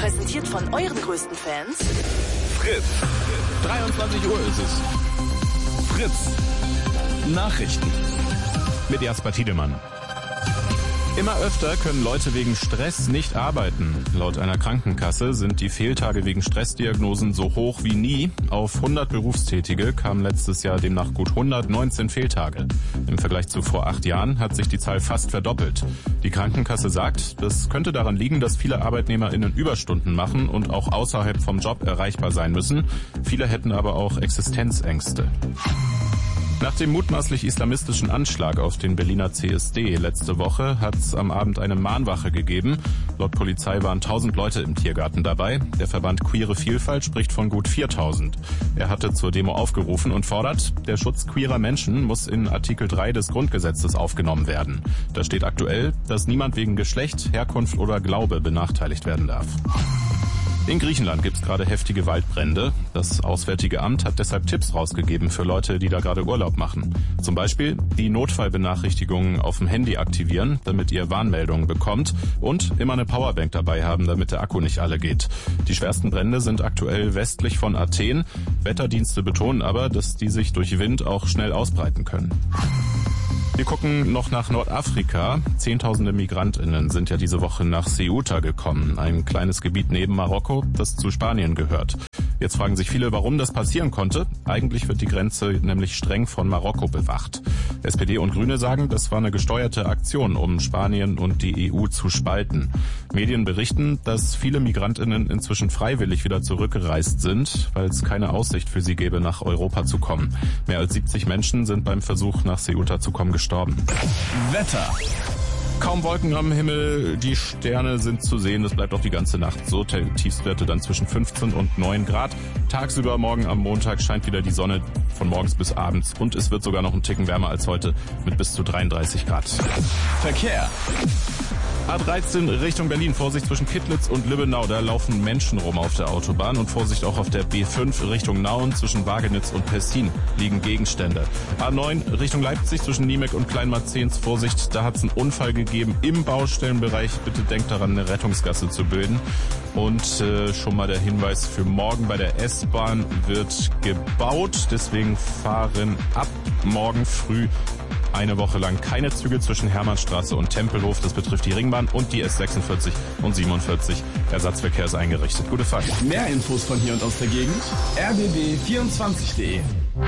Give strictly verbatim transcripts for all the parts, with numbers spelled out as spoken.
Präsentiert von euren größten Fans. Fritz. dreiundzwanzig Uhr ist es. Fritz. Nachrichten. Mit Jasper Tiedemann. Immer öfter können Leute wegen Stress nicht arbeiten. Laut einer Krankenkasse sind die Fehltage wegen Stressdiagnosen so hoch wie nie. Auf hundert Berufstätige kamen letztes Jahr demnach gut hundertneunzehn Fehltage. Im Vergleich zu vor acht Jahren hat sich die Zahl fast verdoppelt. Die Krankenkasse sagt, das könnte daran liegen, dass viele ArbeitnehmerInnen Überstunden machen und auch außerhalb vom Job erreichbar sein müssen. Viele hätten aber auch Existenzängste. Nach dem mutmaßlich islamistischen Anschlag auf den Berliner C S D letzte Woche hat es am Abend eine Mahnwache gegeben. Laut Polizei waren tausend Leute im Tiergarten dabei. Der Verband Queere Vielfalt spricht von gut viertausend. Er hatte zur Demo aufgerufen und fordert, der Schutz queerer Menschen muss in Artikel drei des Grundgesetzes aufgenommen werden. Da steht aktuell, dass niemand wegen Geschlecht, Herkunft oder Glaube benachteiligt werden darf. In Griechenland gibt's gerade heftige Waldbrände. Das Auswärtige Amt hat deshalb Tipps rausgegeben für Leute, die da gerade Urlaub machen. Zum Beispiel die Notfallbenachrichtigungen auf dem Handy aktivieren, damit ihr Warnmeldungen bekommt, und immer eine Powerbank dabei haben, damit der Akku nicht alle geht. Die schwersten Brände sind aktuell westlich von Athen. Wetterdienste betonen aber, dass die sich durch Wind auch schnell ausbreiten können. Wir gucken noch nach Nordafrika. Zehntausende MigrantInnen sind ja diese Woche nach Ceuta gekommen, ein kleines Gebiet neben Marokko, das zu Spanien gehört. Jetzt fragen sich viele, warum das passieren konnte. Eigentlich wird die Grenze nämlich streng von Marokko bewacht. S P D und Grüne sagen, das war eine gesteuerte Aktion, um Spanien und die E U zu spalten. Medien berichten, dass viele MigrantInnen inzwischen freiwillig wieder zurückgereist sind, weil es keine Aussicht für sie gäbe, nach Europa zu kommen. Mehr als siebzig Menschen sind beim Versuch, nach Ceuta zu kommen, gestorben. Wetter. Kaum Wolken am Himmel, die Sterne sind zu sehen. Das bleibt auch die ganze Nacht so. Tiefstwerte dann zwischen fünfzehn und neun Grad. Tagsüber morgen am Montag scheint wieder die Sonne von morgens bis abends. Und es wird sogar noch einen Ticken wärmer als heute mit bis zu dreiunddreißig Grad. Verkehr. A dreizehn Richtung Berlin. Vorsicht zwischen Kittlitz und Lübbenau. Da laufen Menschen rum auf der Autobahn. Und Vorsicht auch auf der B fünf Richtung Nauen. Zwischen Wagenitz und Pessin liegen Gegenstände. A neun Richtung Leipzig zwischen Niemek und Kleinmarzens. Vorsicht, da hat es einen Unfall gegeben im Baustellenbereich. Bitte denkt daran, eine Rettungsgasse zu bilden. Und äh, schon mal der Hinweis für morgen: bei der S-Bahn wird gebaut. Deswegen fahren ab morgen früh eine Woche lang keine Züge zwischen Hermannstraße und Tempelhof. Das betrifft die Ringbahn und die S sechsundvierzig und siebenundvierzig. Ersatzverkehr ist eingerichtet. Gute Fahrt. Mehr Infos von hier und aus der Gegend. r b b vierundzwanzig punkt de.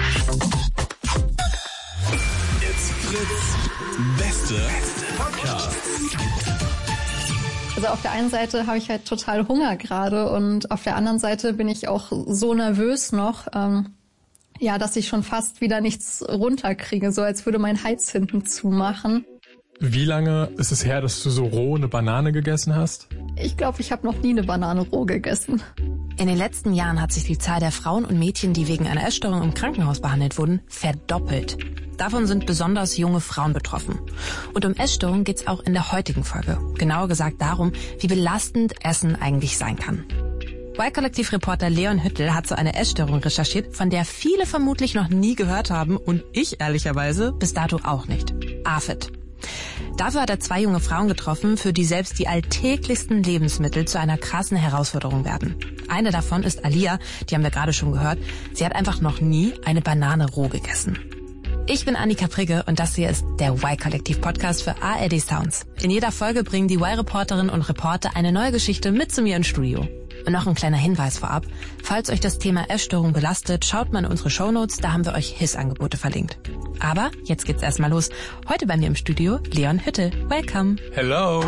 It's Fritz. Beste Podcast. Also auf der einen Seite habe ich halt total Hunger gerade und auf der anderen Seite bin ich auch so nervös noch, ähm, ja, dass ich schon fast wieder nichts runterkriege, so als würde mein Hals hinten zumachen. Wie lange ist es her, dass du so roh eine Banane gegessen hast? Ich glaube, ich habe noch nie eine Banane roh gegessen. In den letzten Jahren hat sich die Zahl der Frauen und Mädchen, die wegen einer Essstörung im Krankenhaus behandelt wurden, verdoppelt. Davon sind besonders junge Frauen betroffen. Und um Essstörungen geht's auch in der heutigen Folge. Genauer gesagt darum, wie belastend Essen eigentlich sein kann. Y-Kollektiv-Reporter Leon Hüttel hat so eine Essstörung recherchiert, von der viele vermutlich noch nie gehört haben und ich ehrlicherweise bis dato auch nicht. AFID. Dafür hat er zwei junge Frauen getroffen, für die selbst die alltäglichsten Lebensmittel zu einer krassen Herausforderung werden. Eine davon ist Alia, die haben wir gerade schon gehört. Sie hat einfach noch nie eine Banane roh gegessen. Ich bin Annika Prigge und das hier ist der Y-Kollektiv-Podcast für A R D Sounds. In jeder Folge bringen die Y-Reporterinnen und Reporter eine neue Geschichte mit zu mir ins Studio. Und noch ein kleiner Hinweis vorab. Falls euch das Thema Essstörung belastet, schaut mal in unsere Shownotes, da haben wir euch Hilfsangebote verlinkt. Aber jetzt geht's erstmal los. Heute bei mir im Studio Leon Hüttel. Welcome. Hello.